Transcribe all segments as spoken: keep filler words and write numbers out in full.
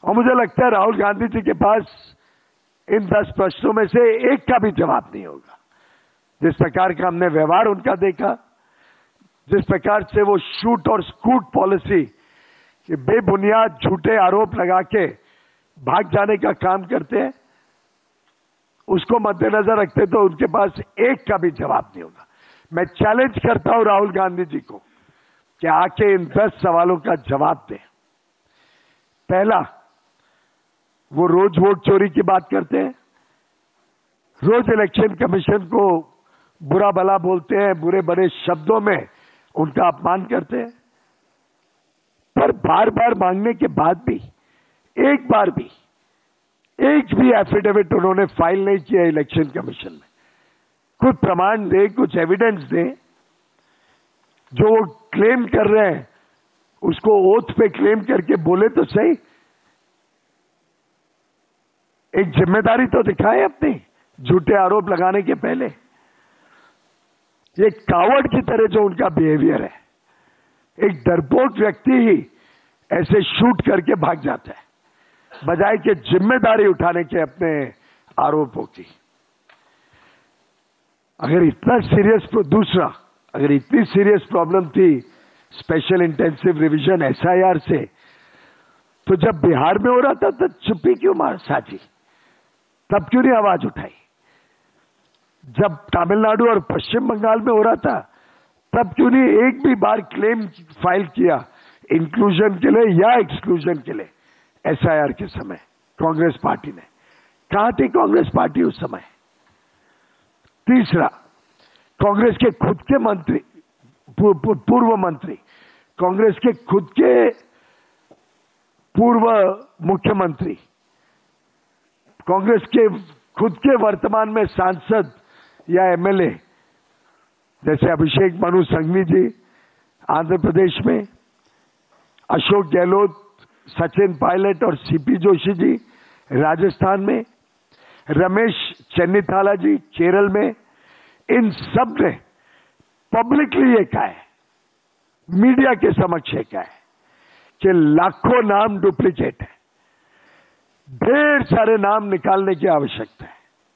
और मुझे लगता है राहुल गांधी जी के पास इन दस प्रश्नों में से एक का भी जवाब नहीं होगा। जिस प्रकार का हमने व्यवहार उनका देखा, जिस प्रकार से वो शूट और स्कूट पॉलिसी कि बेबुनियाद झूठे आरोप लगा के भाग जाने का काम करते हैं, उसको मद्देनजर रखते तो उनके पास एक का भी जवाब नहीं होगा। मैं चैलेंज करता हूं राहुल गांधी जी को कि आके इन दस सवालों का जवाब दें। पहला, वो रोज वोट चोरी की बात करते हैं, रोज इलेक्शन कमीशन को बुरा भला बोलते हैं, बुरे बड़े शब्दों में उनका अपमान करते हैं, पर बार बार मांगने के बाद भी एक बार भी एक भी एफिडेविट उन्होंने फाइल नहीं किया इलेक्शन कमीशन में। कुछ प्रमाण दे, कुछ एविडेंस दे। जो वो क्लेम कर रहे हैं उसको ओथ पे क्लेम करके बोले तो सही। एक जिम्मेदारी तो दिखाए अपनी, झूठे आरोप लगाने के पहले। ये कावड़ की तरह जो उनका बिहेवियर है, एक डरपोक व्यक्ति ही ऐसे शूट करके भाग जाता है बजाय के जिम्मेदारी उठाने के अपने आरोपों की। अगर इतना सीरियस, दूसरा, अगर इतनी सीरियस प्रॉब्लम थी स्पेशल इंटेंसिव रिवीजन एसआईआर से, तो जब बिहार में हो रहा था तो चुप्पी क्यों मार साजी? तब क्यों नहीं आवाज उठाई? जब तमिलनाडु और पश्चिम बंगाल में हो रहा था तब क्यों नहीं एक भी बार क्लेम फाइल किया इंक्लूजन के लिए या एक्सक्लूजन के लिए? एसआईआर के समय कांग्रेस पार्टी ने, कहां थी कांग्रेस पार्टी उस समय? तीसरा, कांग्रेस के खुद के मंत्री, पूर्व मंत्री, कांग्रेस के खुद के पूर्व मुख्यमंत्री, कांग्रेस के खुद के वर्तमान में सांसद या एमएलए जैसे अभिषेक मनु संघवी जी आंध्र प्रदेश में, अशोक गहलोत, सचिन पायलट और सीपी जोशी जी राजस्थान में, रमेश चन्नीथाला जी केरल में, इन सब ने पब्लिकली ये कहा है, मीडिया के समक्ष ये कहा है कि लाखों नाम डुप्लीकेट है, ढेर सारे नाम निकालने की आवश्यकता है।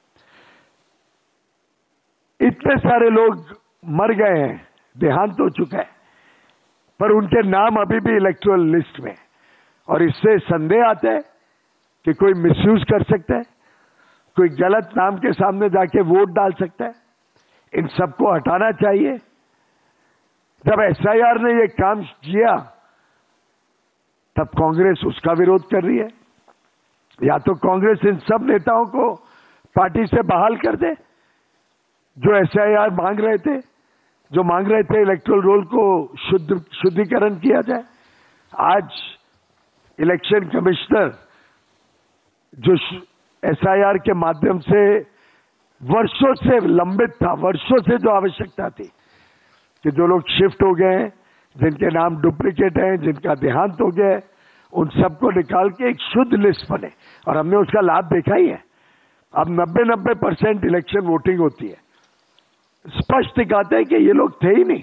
इतने सारे लोग मर गए हैं, देहांत हो चुका है, पर उनके नाम अभी भी इलेक्टोरल लिस्ट में, और इससे संदेह आता है कि कोई मिसयूज कर सकता है, कोई गलत नाम के सामने जाके वोट डाल सकता है। इन सबको हटाना चाहिए। जब एसआईआर ने ये काम किया तब कांग्रेस उसका विरोध कर रही है। या तो कांग्रेस इन सब नेताओं को पार्टी से बहाल कर दे जो एसआईआर मांग रहे थे, जो मांग रहे थे इलेक्टोरल रोल को शुद्ध शुद्धिकरण किया जाए। आज इलेक्शन कमिश्नर जो एसआईआर के माध्यम से वर्षों से लंबित था, वर्षों से जो आवश्यकता थी कि जो लोग शिफ्ट हो गए हैं, जिनके नाम डुप्लीकेट हैं, जिनका देहांत हो गया है, उन सबको निकाल के एक शुद्ध लिस्ट बने, और हमने उसका लाभ देखा ही है। अब नब्बे नब्बे परसेंट इलेक्शन वोटिंग होती है। स्पष्ट दिखाते हैं कि ये लोग थे ही नहीं।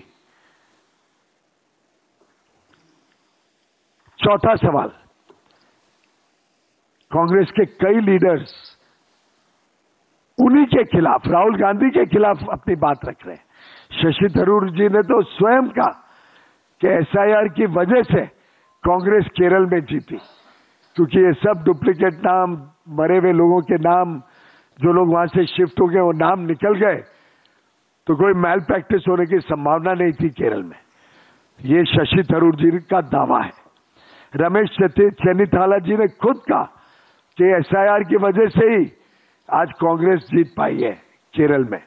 चौथा सवाल, कांग्रेस के कई लीडर्स उन्हीं के खिलाफ, राहुल गांधी के खिलाफ अपनी बात रख रहे हैं। शशि थरूर जी ने तो स्वयं कहा कि एसआईआर की वजह से कांग्रेस केरल में जीती, क्योंकि ये सब डुप्लीकेट नाम, मरे हुए लोगों के नाम, जो लोग वहां से शिफ्ट हो गए वो नाम निकल गए, तो कोई मैल प्रैक्टिस होने की संभावना नहीं थी केरल में। ये शशि थरूर जी का दावा है। रमेश चन्नीथाला जी ने खुद कहा कि एसआईआर की वजह से ही आज कांग्रेस जीत पाई है केरल में।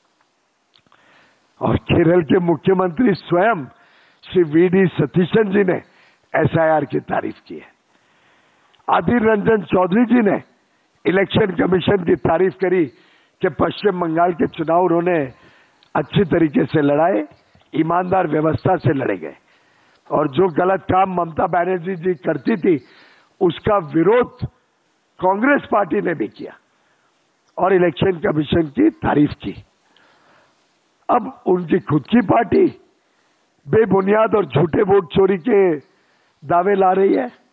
और केरल के मुख्यमंत्री स्वयं श्री वी डी सतीशन जी ने एसआईआर की तारीफ की है। आदिर रंजन चौधरी जी ने इलेक्शन कमीशन की तारीफ करी कि पश्चिम बंगाल के चुनाव उन्होंने अच्छी तरीके से लड़ाए, ईमानदार व्यवस्था से लड़े गए, और जो गलत काम ममता बनर्जी जी करती थी उसका विरोध कांग्रेस पार्टी ने भी किया और इलेक्शन कमीशन की तारीफ की। अब उनकी खुद की पार्टी बेबुनियाद और झूठे वोट चोरी के दावे ला रही है।